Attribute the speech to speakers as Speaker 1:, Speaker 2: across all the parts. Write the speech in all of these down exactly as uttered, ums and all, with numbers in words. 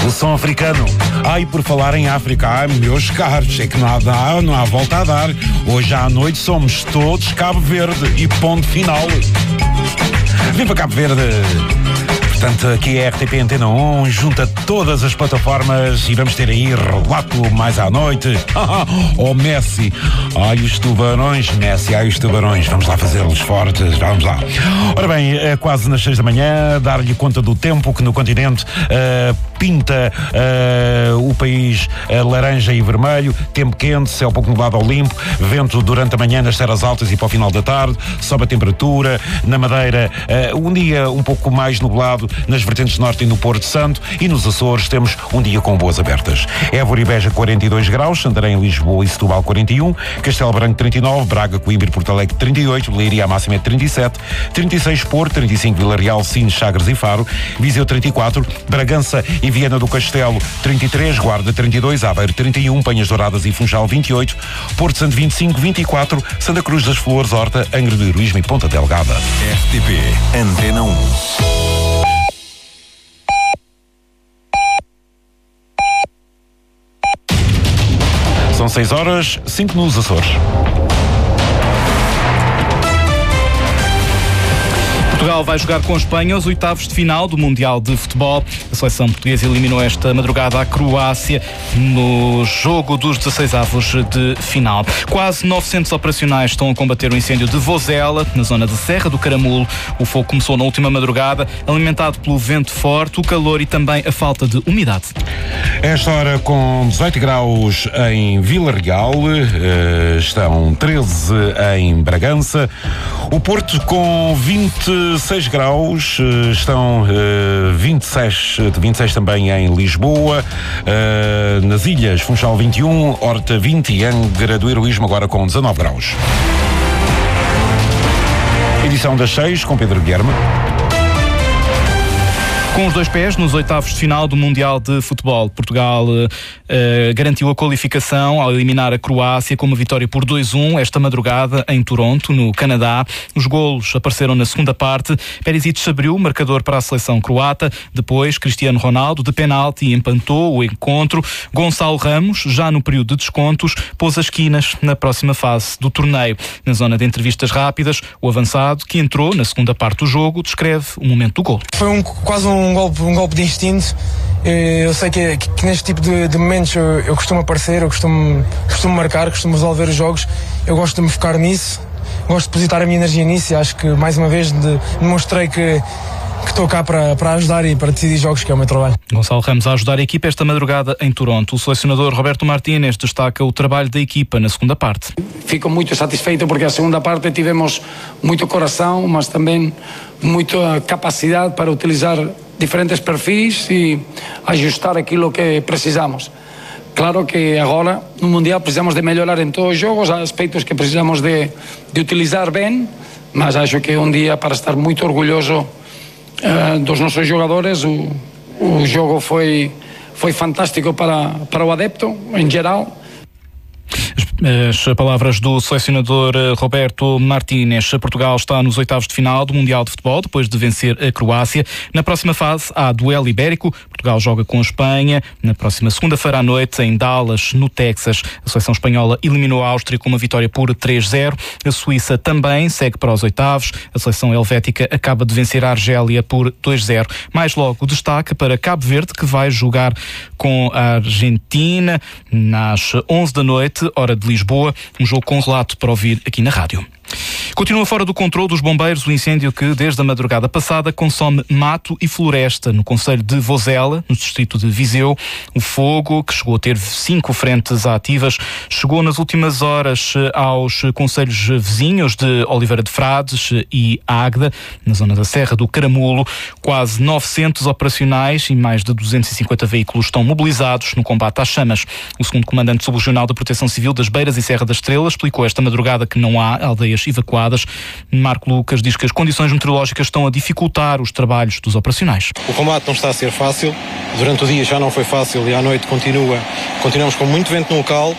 Speaker 1: o som africano. Ai, por falar em África, ai, meus caros, é que não há, não há volta a dar. Hoje à noite somos todos Cabo Verde e ponto final. Vem para Cabo Verde. Portanto, aqui é a R T P Antena um, junta todas as plataformas e vamos ter aí relato mais à noite. Oh, Messi. Ai, os tubarões, Messi, ai, os tubarões. Vamos lá fazê-los fortes, vamos lá. Ora bem, é quase nas seis da manhã, dar-lhe conta do tempo que no continente uh, pinta uh, o país uh, laranja e vermelho, tempo quente, céu pouco nublado ao limpo, vento durante a manhã nas terras altas e para o final da tarde, sobe a temperatura, na Madeira uh, um dia um pouco mais nublado, nas vertentes norte e no Porto Santo, e nos Açores temos um dia com boas abertas. Évora e Beja quarenta e dois graus, Santarém, Lisboa e Setúbal quarenta e um, Castelo Branco trinta e nove, Braga, Coimbra e Porto Alegre trinta e oito, Leiria a máxima é trinta e sete, trinta e seis Porto, trinta e cinco Vila Real, Sines, Sagres e Faro, Viseu trinta e quatro, Bragança e Viana do Castelo trinta e três, Guarda trinta e dois, Aveiro trinta e um, Penhas Douradas e Funchal vinte e oito, Porto Santo vinte e cinco, vinte e quatro, Santa Cruz das Flores, Horta, Angra do Heroísmo e Ponta Delgada.
Speaker 2: R T P Antena um.
Speaker 1: São seis horas, cinco nos Açores.
Speaker 3: Portugal vai jogar com a Espanha os oitavos de final do Mundial de Futebol. A seleção portuguesa eliminou esta madrugada a Croácia no jogo dos dezasseis avos de final. Quase novecentos operacionais estão a combater o incêndio de Vozela, na zona de Serra do Caramulo. O fogo começou na última madrugada, alimentado pelo vento forte, o calor e também a falta de umidade.
Speaker 1: Esta hora com dezoito graus em Vila Real, estão treze em Bragança, o Porto com vinte e seis graus, estão vinte e seis, vinte e seis também em Lisboa, nas Ilhas Funchal vinte e um, Horta vinte e Angra do Heroísmo agora com dezanove graus. Edição das seis com Pedro Guilherme.
Speaker 3: Com os dois pés nos oitavos de final do Mundial de Futebol, Portugal uh, garantiu a qualificação ao eliminar a Croácia com uma vitória por dois a um esta madrugada em Toronto, no Canadá. Os golos apareceram na segunda parte. Perisic abriu o marcador para a seleção croata. Depois, Cristiano Ronaldo, de penalti, empatou o encontro. Gonçalo Ramos, já no período de descontos, pôs as quinas na próxima fase do torneio. Na zona de entrevistas rápidas, o avançado, que entrou na segunda parte do jogo, descreve o momento do gol.
Speaker 4: Foi um, quase um Um golpe, um golpe de instinto. Eu sei que, que, que neste tipo de, de momentos eu, eu costumo aparecer, eu costumo, costumo marcar, costumo resolver os jogos. Eu gosto de me focar nisso, gosto de depositar a minha energia nisso e acho que mais uma vez de, demonstrei que que estou cá para, para ajudar e para decidir jogos, que é o meu trabalho.
Speaker 3: Gonçalo Ramos a ajudar a equipa esta madrugada em Toronto. O selecionador Roberto Martínez destaca o trabalho da equipa na segunda parte.
Speaker 5: Fico muito satisfeito porque a segunda parte tivemos muito coração, mas também muita capacidade para utilizar diferentes perfis e ajustar aquilo que precisamos. Claro que agora no Mundial precisamos de melhorar em todos os jogos, há aspectos que precisamos de, de utilizar bem, mas acho que é um dia para estar muito orgulhoso Uh, dos nossos jogadores. O, o jogo foi, foi fantástico para, para o adepto em geral.
Speaker 3: As palavras do selecionador Roberto Martínez. Portugal está nos oitavos de final do Mundial de Futebol, depois de vencer a Croácia. Na próxima fase há duelo ibérico. Portugal joga com a Espanha na próxima segunda-feira à noite em Dallas, no Texas. A seleção espanhola eliminou a Áustria com uma vitória por três a zero. A Suíça também segue para os oitavos. A seleção helvética acaba de vencer a Argélia por dois a zero. Mais logo destaque para Cabo Verde, que vai jogar com a Argentina nas onze da noite, hora de Lisboa, um jogo com relato para ouvir aqui na rádio. Continua fora do controle dos bombeiros o incêndio que, desde a madrugada passada, consome mato e floresta no concelho de Vozela, no distrito de Viseu. O fogo, que chegou a ter cinco frentes ativas, chegou nas últimas horas aos concelhos vizinhos de Oliveira de Frades e Águeda, na zona da Serra do Caramulo. Quase novecentos operacionais e mais de duzentos e cinquenta veículos estão mobilizados no combate às chamas. O segundo comandante subregional da Proteção Civil das Beiras e Serra da Estrela explicou esta madrugada que não há aldeias evacuadas. Marco Lucas diz que as condições meteorológicas estão a dificultar os trabalhos dos operacionais.
Speaker 6: O combate não está a ser fácil, durante o dia já não foi fácil e à noite continua, continuamos com muito vento no local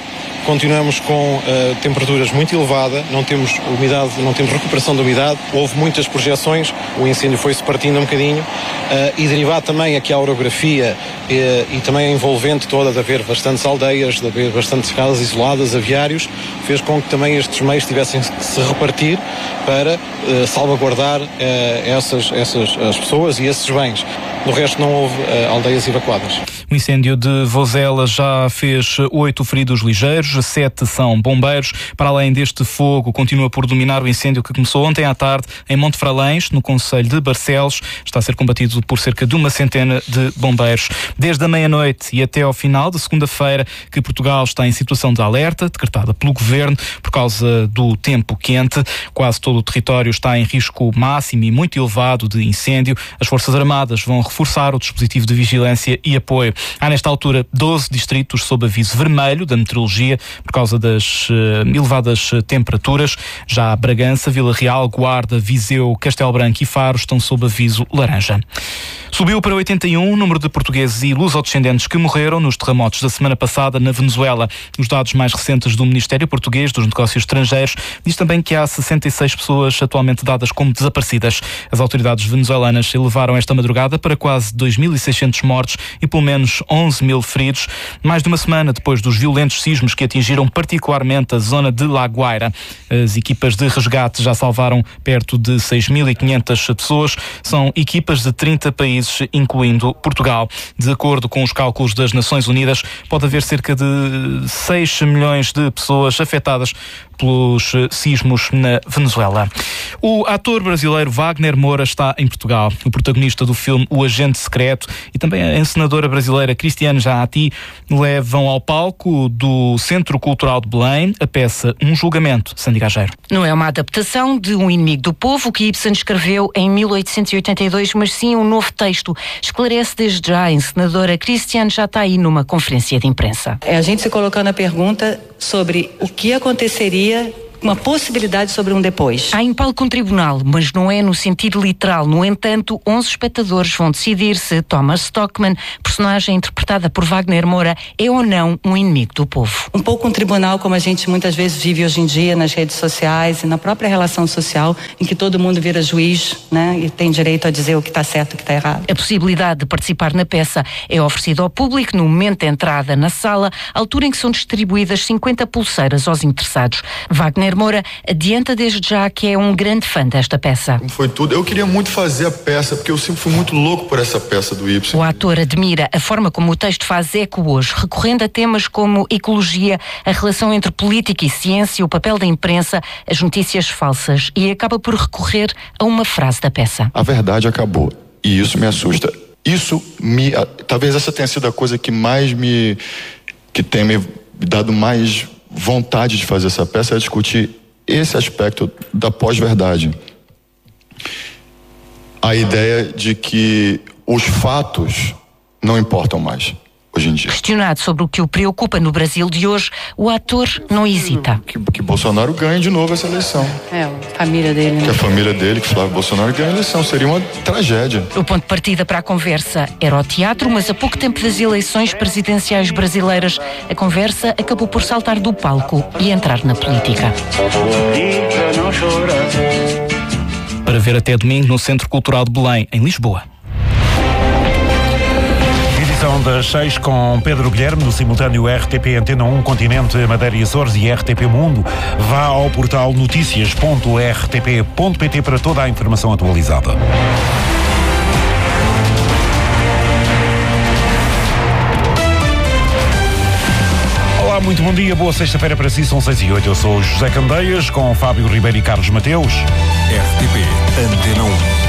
Speaker 6: continuamos com uh, temperaturas muito elevadas, não temos umidade, não temos recuperação da umidade, houve muitas projeções, o incêndio foi-se partindo um bocadinho, uh, e derivado também aqui a orografia e, e também a envolvente toda de haver bastantes aldeias, de haver bastantes casas isoladas, aviários, fez com que também estes meios tivessem que se repartir para uh, salvaguardar uh, essas, essas as pessoas e esses bens. No resto não houve uh, aldeias evacuadas.
Speaker 3: O incêndio de Vozela já fez oito feridos ligeiros, sete são bombeiros. Para além deste fogo, continua por dominar o incêndio que começou ontem à tarde em Montefralães, no concelho de Barcelos. Está a ser combatido por cerca de uma centena de bombeiros. Desde a meia-noite e até ao final de segunda-feira que Portugal está em situação de alerta, decretada pelo Governo por causa do tempo quente. Quase todo o território está em risco máximo e muito elevado de incêndio. As Forças Armadas vão reforçar o dispositivo de vigilância e apoio. Há nesta altura doze distritos sob aviso vermelho da meteorologia por causa das uh, elevadas temperaturas. Já Bragança, Vila Real, Guarda, Viseu, Castelo Branco e Faro estão sob aviso laranja. Subiu para oitenta e um o número de portugueses e lusodescendentes que morreram nos terremotos da semana passada na Venezuela. Os dados mais recentes do Ministério Português dos Negócios Estrangeiros diz também que há sessenta e seis pessoas atualmente dadas como desaparecidas. As autoridades venezuelanas elevaram esta madrugada para quase dois mil e seiscentos mortos e pelo menos onze mil feridos, mais de uma semana depois dos violentos sismos que atingiram particularmente a zona de La Guaira. As equipas de resgate já salvaram perto de seis mil e quinhentas pessoas. São equipas de trinta países, incluindo Portugal. De acordo com os cálculos das Nações Unidas, pode haver cerca de seis milhões de pessoas afetadas pelos sismos na Venezuela. O ator brasileiro Wagner Moura está em Portugal. O protagonista do filme O Agente Secreto e também a encenadora brasileira Cristiane Jaati levam ao palco do Centro Cultural de Belém a peça Um Julgamento. Sandy Gageiro.
Speaker 7: Não é uma adaptação de Um Inimigo do Povo que Ibsen escreveu em mil oitocentos e oitenta e dois, mas sim um novo texto. Esclarece desde já a encenadora Cristiane Jaati numa conferência de imprensa.
Speaker 8: É a gente se colocando a pergunta sobre o que aconteceria, uma possibilidade sobre um depois.
Speaker 7: Há em palco um tribunal, mas não é no sentido literal. No entanto, onze espectadores vão decidir se Thomas Stockman, personagem interpretada por Wagner Moura, é ou não um inimigo do povo.
Speaker 8: Um pouco um tribunal como a gente muitas vezes vive hoje em dia nas redes sociais e na própria relação social, em que todo mundo vira juiz, né, e tem direito a dizer o que está certo e o que está errado.
Speaker 7: A possibilidade de participar na peça é oferecida ao público no momento de entrada na sala, altura em que são distribuídas cinquenta pulseiras aos interessados. Wagner Moura adianta desde já que é um grande fã desta peça.
Speaker 9: Foi tudo. Eu queria muito fazer a peça, porque eu sempre fui muito louco por essa peça do Ibsen.
Speaker 7: O ator admira a forma como o texto faz eco hoje, recorrendo a temas como ecologia, a relação entre política e ciência, o papel da imprensa, as notícias falsas, e acaba por recorrer a uma frase da peça.
Speaker 9: A verdade acabou, e isso me assusta. Isso me... Talvez essa tenha sido a coisa que mais me... que tem me dado mais vontade de fazer essa peça, é discutir esse aspecto da pós-verdade. A ideia de que os fatos não importam mais hoje em dia.
Speaker 7: Questionado sobre o que o preocupa no Brasil de hoje, o ator não hesita.
Speaker 9: Que, que Bolsonaro ganhe de novo essa eleição.
Speaker 8: É, a família dele, né?
Speaker 9: Que a família dele, que Flávio Bolsonaro ganhe a eleição. Seria uma tragédia.
Speaker 7: O ponto de partida para a conversa era o teatro, mas a pouco tempo das eleições presidenciais brasileiras, a conversa acabou por saltar do palco e entrar na política.
Speaker 3: Para ver até domingo no Centro Cultural de Belém, em Lisboa.
Speaker 1: Edição das seis com Pedro Guilherme, no simultâneo R T P Antena um, Continente, Madeira e Açores e R T P Mundo. Vá ao portal noticias ponto r t p ponto p t para toda a informação atualizada. Olá, muito bom dia, boa sexta-feira para si, são seis e oito. Eu sou o José Candeias, com Fábio Ribeiro e Carlos Mateus.
Speaker 2: R T P Antena um.